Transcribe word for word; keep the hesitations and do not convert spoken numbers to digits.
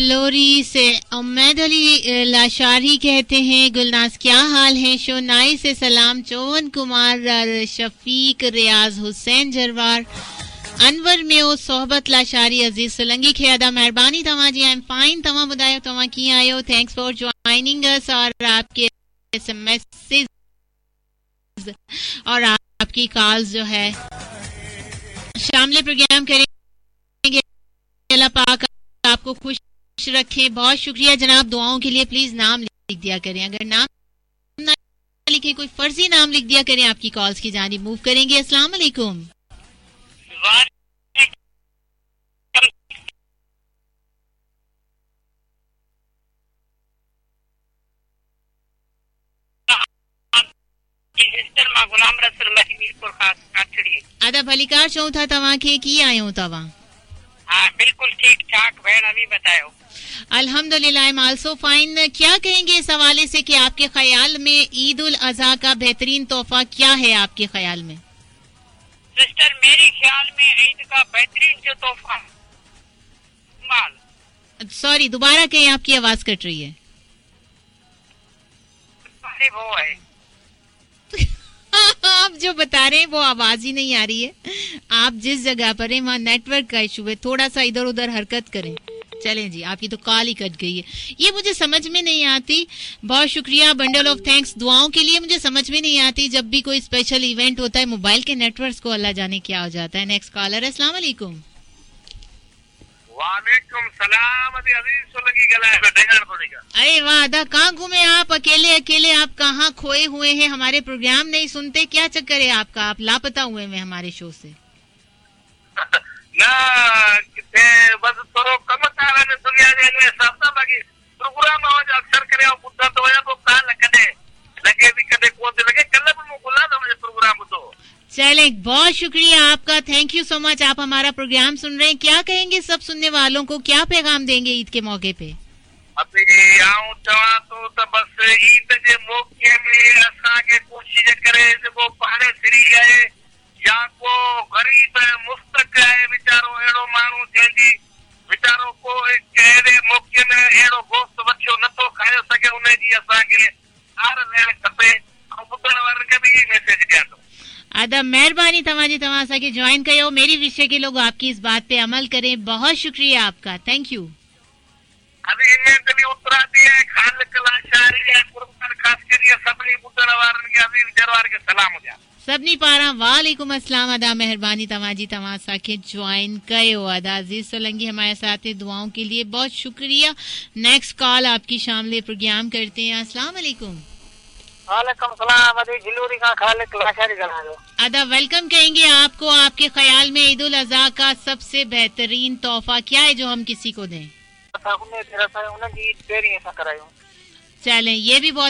जलोरी से उम्मेद अली लाशारी कहते हैं गुलनाज क्या हाल है, शोनाई से सलाम, चौवन कुमार, शफीक, रियाज हुसैन जरवार, अनवर में ओ सोहबत लाशारी, अजीज सोलंगी खेदा मेहरबानी तमा जी, आई एम फाइन, तमा बुधायो तमा की आयो, थैंक्स फॉर ज्वाइनिंग अस। और आपके मैसेज और आपकी कॉल्स जो है शामिल प्रोग्राम करेंगे। अल्लाह पाक आपको खुश रखे। बहुत शुक्रिया जनाब दुआओं के लिए। प्लीज नाम लिख दिया करें, अगर नाम ना लिखे कोई फर्जी नाम लिख दिया करें, आपकी कॉल्स की जानिब मूव करेंगे। अस्सलाम वालेकुम। अदा भलीकार चऊं था तव्हां खे की आयो तव्हां? हाँ बिल्कुल ठीक ठाक बहन, अभी बतायो। अल्हम्दुलिल्लाह, आई एम आल्सो फाइन। क्या कहेंगे इस हवाले से कि आपके ख्याल में ईद उल अजहा का बेहतरीन तोहफा क्या है आपके ख्याल में? सिस्टर मेरे ख्याल में ईद का बेहतरीन जो तोहफा माल। सॉरी दोबारा कहें, आपकी आवाज कट रही है। वो है आप जो बता रहे हैं वो आवाज ही नहीं आ रही है। आप जिस जगह पर हैं वहाँ नेटवर्क का इशू है, थोड़ा सा इधर उधर हरकत करें। चलें जी, आपकी तो कॉल ही कट गई है, ये मुझे समझ में नहीं आती। बहुत शुक्रिया, बंडल ऑफ थैंक्स दुआओं के लिए। मुझे समझ में नहीं आती जब भी कोई स्पेशल इवेंट होता है मोबाइल के नेटवर्क को अल्लाह जाने क्या हो जाता है। नेक्स्ट कॉलर, अस्सलाम वालेकुम। वालेकुम सलाम। अजीज सोलंगी गला है बेटेगार पड़ेगा। अरे वाह अदा, कहाँ घूमे आप अकेले अकेले? आप कहाँ खोए हुए हैं? हमारे प्रोग्राम नहीं सुनते? क्या चक्कर है आपका? आप लापता हुए हैं हमारे शो से। ना किथे बस थोरो कम तारा ने दुनिया जे ने सबता बाकी प्रोग्राम आवाज अक्सर करे और बुद्धा तो या तो काल लगे लगे भी कदे को दे लगे कल पर मुकुला तो मुझे प्रोग्राम तो चले। बहुत शुक्रिया आपका, थैंक यू सो मच। आप हमारा प्रोग्राम सुन रहे हैं, क्या कहेंगे सब सुनने वालों को, क्या पैगाम देंगे ईद के मौके पे? अभी आऊं चवा तो तो बस ईद के मौके में असा के कोशिश करे जो पाड़े फ्री है या को गरीब मुफ्त है बेचारो एड़ो मानू जंदी बेचारो को केड़े मौके में एड़ो गोश्त बच्चो न तो खायो सके उन्हें जी असा के आर लेने खपे और बुधण वार के भी मैसेज दिया दो। आदा मेहरबानी तव्हांजी, तव्हां असांखे ज्वाइन कयो। मेरी विषय के लोग आपकी इस बात पे अमल करें। बहुत शुक्रिया आपका, थैंक यू। अभी इन्हें कभी उतरा दिया खाल कलाशारी है कुर्बान खास करिए सबनी बुधण वारन के अभी जरवार के सलाम हो जा सबनी पारा। वालेकुम अस्सलाम। अदा मेहरबानी तव्हांजी, तव्हां असांखे ज्वाइन कयो। अदा अजीज सोलंगी हमारे साथ है, दुआओं के लिए बहुत शुक्रिया। नेक्स्ट कॉल आपकी शामिल प्रोग्राम करते हैं। अस्सलाम वालेकुम। वालेकुम सलाम। अभी जिलोरी का खाल कलाशारी गला दो। अदा वेलकम कहेंगे आपको। आपके ख्याल में ईद उल अजहा का सबसे बेहतरीन तोहफा क्या है जो हम किसी को दें? उन्हें तेरा उन्हें ईद पेरी ऐसा करायो। चलें, ये भी बहुत